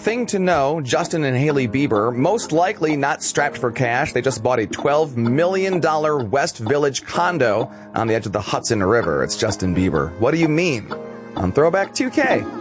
thing to know, Justin and Hailey Bieber, most likely not strapped for cash. They just bought a $12 million West Village condo on the edge of the Hudson River. It's Justin Bieber. What do you mean? On Throwback 2K.